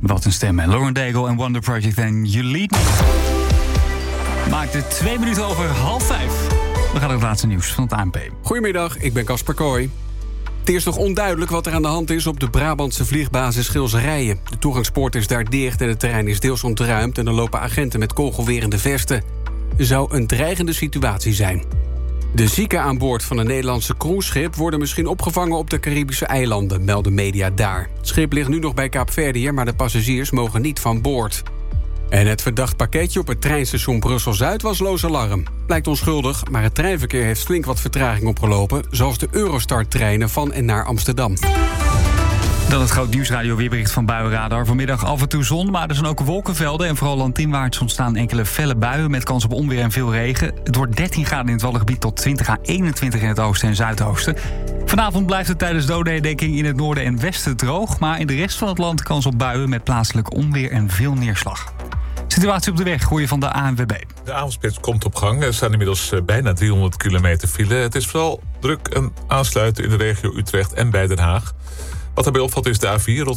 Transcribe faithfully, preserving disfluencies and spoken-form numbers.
Wat een stem, hè? Lauren Daigle en Wonder Project en You Lead Me. Maakt het twee minuten over half vijf. We gaan naar het laatste nieuws van het A N P. Goedemiddag, ik ben Casper Kooi. Het is nog onduidelijk wat er aan de hand is op de Brabantse vliegbasis Schilserijen. De toegangspoort is daar dicht en het terrein is deels ontruimd en er lopen agenten met kogelwerende vesten. Er zou een dreigende situatie zijn. De zieken aan boord van een Nederlandse cruiseschip worden misschien opgevangen op de Caribische eilanden, melden media daar. Het schip ligt nu nog bij Kaapverdië, maar de passagiers mogen niet van boord. En het verdacht pakketje op het treinstation Brussel-Zuid was loos alarm. Blijkt onschuldig, maar het treinverkeer heeft flink wat vertraging opgelopen, zoals de Eurostar-treinen van en naar Amsterdam. Dan het Groot Nieuwsradio weerbericht van Buienradar. Vanmiddag af en toe zon, maar er zijn ook wolkenvelden. En vooral landinwaarts ontstaan enkele felle buien met kans op onweer en veel regen. Het wordt dertien graden in het Waddengebied tot twintig à eenentwintig in het oosten en zuidoosten. Vanavond blijft het tijdens dodenherdenking in het noorden en westen droog. Maar in de rest van het land kans op buien met plaatselijk onweer en veel neerslag. Situatie op de weg, hoor je van de A N W B. De avondspits komt op gang. Er staan inmiddels bijna driehonderd kilometer file. Het is vooral druk en aansluiten in de regio Utrecht en bij Den Haag. Wat daarbij opvalt is de A vier